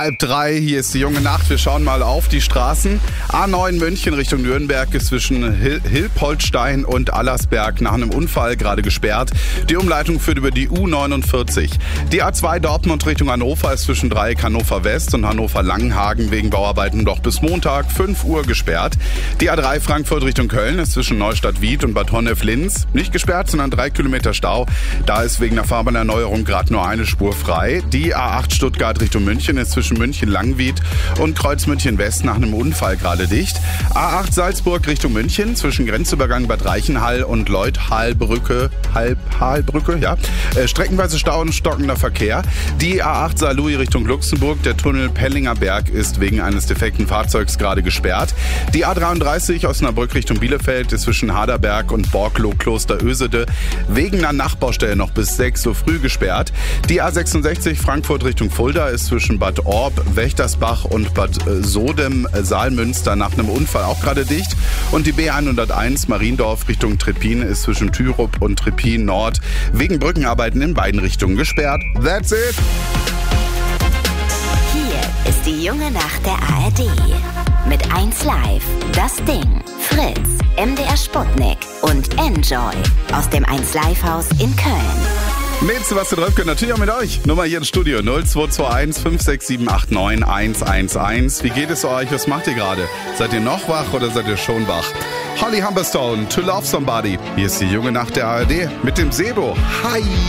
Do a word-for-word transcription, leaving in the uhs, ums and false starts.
Halb drei, hier ist die junge Nacht. Wir schauen mal auf die Straßen. A neun München Richtung Nürnberg ist zwischen Hil- Hilpoltstein und Allersberg nach einem Unfall gerade gesperrt. Die Umleitung führt über die U neunundvierzig. Die A zwei Dortmund Richtung Hannover ist zwischen Dreieck Hannover West und Hannover Langenhagen wegen Bauarbeiten doch bis Montag fünf Uhr gesperrt. Die A drei Frankfurt Richtung Köln ist zwischen Neustadt-Wied und Bad Honnef-Linz nicht gesperrt, sondern drei Kilometer Stau. Da ist wegen der Fahrbahnerneuerung gerade nur eine Spur frei. Die A acht Stuttgart Richtung München ist zwischen München-Langwied und Kreuz München West nach einem Unfall gerade dicht. A acht Salzburg Richtung München zwischen Grenzübergang Bad Reichenhall und Leuth-Halbrücke, Halb, Halbrücke, ja. Äh, streckenweise Stau und stockender Verkehr. Die A acht Saarlouis Richtung Luxemburg, der Tunnel Pellinger Berg ist wegen eines defekten Fahrzeugs gerade gesperrt. Die A dreiunddreißig Osnabrück Richtung Bielefeld ist zwischen Haderberg und Borkloh Kloster Ösede wegen einer Nachbaustelle noch bis sechs Uhr früh gesperrt. Die A sechsundsechzig Frankfurt Richtung Fulda ist zwischen Bad Orb, Wächtersbach und Bad Sodem, Saalmünster nach einem Unfall auch gerade dicht. Und die B hunderteins Mariendorf Richtung Treppin ist zwischen Thürup und Treppin Nord wegen Brückenarbeiten in beiden Richtungen gesperrt. That's it! Hier ist die junge Nacht der A R D. Mit eins Live, Das Ding, Fritz, M D R Sputnik und Enjoy aus dem eins Live Haus in Köln. Mit Sebastian Röpke, natürlich auch mit euch. Nummer hier im Studio null zwei zwei eins fünf sechs sieben acht neun eins eins eins. Wie geht es euch? Was macht ihr gerade? Seid ihr noch wach oder seid ihr schon wach? Holly Humberstone, To Love Somebody. Hier ist die junge Nacht der A R D mit dem Sebo. Hi!